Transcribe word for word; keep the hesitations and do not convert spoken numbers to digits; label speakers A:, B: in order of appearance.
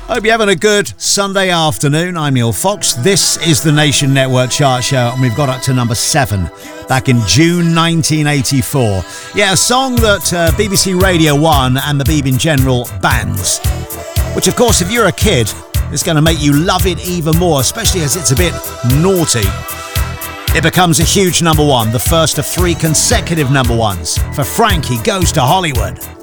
A: Hope you're having a good Sunday afternoon. I'm Neil Fox. This is the Nation Network Chart Show, and we've got up to number seven back in June nineteen eighty-four. Yeah, a song that uh, B B C Radio one and the Beeb in general bans, which, of course, if you're a kid, is going to make you love it even more, especially as it's a bit naughty. It becomes a huge number one, the first of three consecutive number ones for Frankie Goes to Hollywood.